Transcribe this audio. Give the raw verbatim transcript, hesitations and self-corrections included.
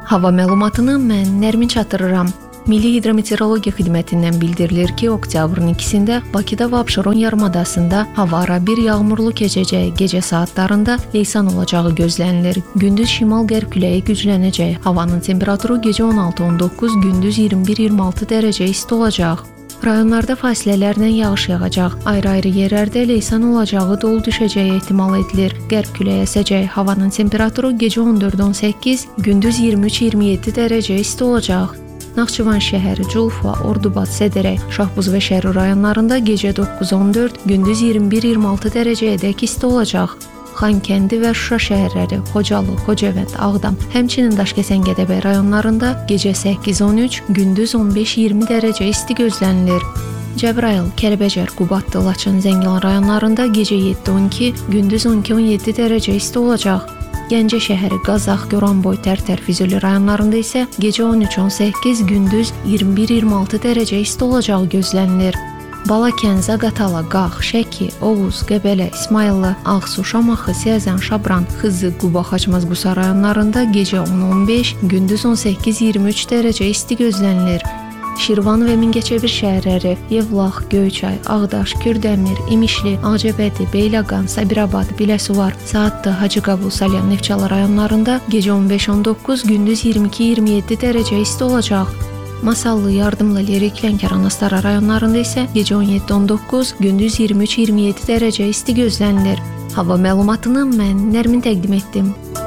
Hava məlumatını mən Nərmin çatdırıram. Milli Hidrometeorologiya Xidmətindən bildirilir ki, oktyabrın ikisində Bakıda və Abşeron yarımadasında hava ara bir yağmurlu keçəcək. Gecə saatlarında leysan olacağı gözlənilir. Gündüz şimal-qərb küləyi güclənəcək. Havanın temperaturu gecə on altı on doqquz, gündüz iyirmi bir iyirmi altı dərəcə isti olacaq. Rayonlarda fasilələrlə yağış yağacaq. Ayrı-ayrı yerlərdə leysan olacağı, dolu düşəcəyi ehtimal edilir. Qərb küləyi əsəcək. Havanın temperaturu gecə on dörd on səkkiz, gündüz iyirmi üç iyirmi yeddi dərəcə isti olacaq. Naxçıvan şəhəri, Culfa, Ordubad, Sədərək, Şahbuz və Şərur rayonlarında gecə doqquz on dörd, gündüz iyirmi bir iyirmi altı dərəcəyədək isti olacaq. Xankəndi və Şuşa şəhərləri, Xocalı, Xocavənd, Ağdam, həmçinin Daşkəsən, Gədəbəy rayonlarında gecə səkkiz on üç, gündüz on beş iyirmi dərəcə isti gözlənilir. Cəbrayıl, Kəlbəcər, Qubadlı, Laçın, Zəngilan rayonlarında gecə yeddi on iki, gündüz on iki on yeddi dərəcə isti olacaq. Gəncə şəhəri, Qazax, Goranboy, Tərtər, Füzuli rayonlarında isə gecə on üç on səkkiz, gündüz iyirmi bir iyirmi altı dərəcə isti olacağı gözlənilir. Balakən, Zaqatala, Qax, Şəki, Oğuz, Qəbələ, İsmayıllı, Ağsu, Şamaxı, Siyəzən, Şabran, Xızı, Quba, Xaçmaz, Qusa rayonlarında gecə on on beş, gündüz on səkkiz iyirmi üç dərəcə isti gözlənilir. Şirvan və Mingəçevir şəhərləri, Yevlax, Göyçay, Ağdaş, Kürdəmir, İmişli, Ağcabədi, Beyləqan, Sabirabad, Biləsuvar, Saatlı, Hacıqabul, Salyan, Neftçala rayonlarında gecə on beş on doqquz, gündüz iyirmi iki iyirmi yeddi dərəcə isti olacaq. Masallı, Yardımlı, Lerik, Lənkəran, Astara rayonlarında isə gecə on yeddi on doqquz, gündüz iyirmi üç iyirmi yeddi dərəcə isti gözlənilir. Hava məlumatını mən Nərmin təqdim etdim.